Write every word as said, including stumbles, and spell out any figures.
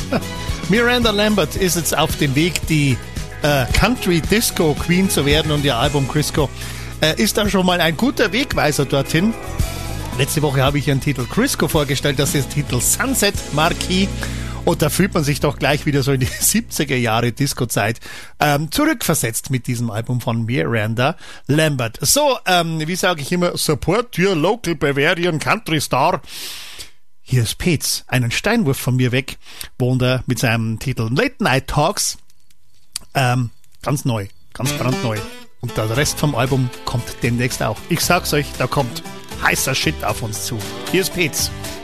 Miranda Lambert ist jetzt auf dem Weg, die äh, Country Disco Queen zu werden, und ihr Album Crisco äh, ist da schon mal ein guter Wegweiser dorthin. Letzte Woche habe ich ihren Titel Crisco vorgestellt, das ist der Titel Sunset Marquis. Und da fühlt man sich doch gleich wieder so in die siebziger Jahre Disco-Zeit ähm, zurückversetzt mit diesem Album von Miranda Lambert. So, ähm, wie sage ich immer, support your local Bavarian Country Star. Hier ist Petz, einen Steinwurf von mir weg, wohnt er mit seinem Titel Late Night Talks. Ähm, ganz neu, ganz brandneu. Und der Rest vom Album kommt demnächst auch. Ich sag's euch, da kommt heißer Shit auf uns zu. Hier ist Petz.